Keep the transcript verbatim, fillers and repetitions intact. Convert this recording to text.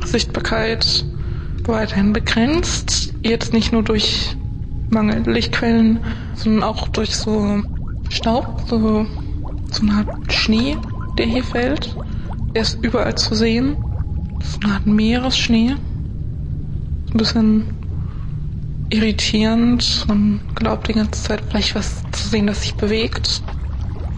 Sichtbarkeit weiterhin begrenzt. Jetzt nicht nur durch mangelnde Lichtquellen, sondern auch durch so Staub, so, so eine Art Schnee, der hier fällt. Der ist überall zu sehen. So eine Art Meeresschnee. Ein bisschen irritierend. Man glaubt die ganze Zeit vielleicht was zu sehen, das sich bewegt.